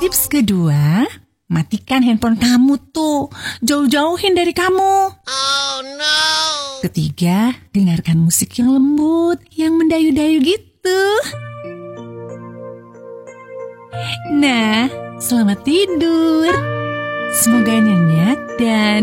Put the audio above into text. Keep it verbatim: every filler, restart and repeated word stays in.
Tips kedua, matikan handphone kamu tuh. Jauh-jauhin dari kamu. Oh no. Ketiga, dengarkan musik yang lembut, yang mendayu-dayu gitu. Nah, selamat tidur. Semoga nyenyak dan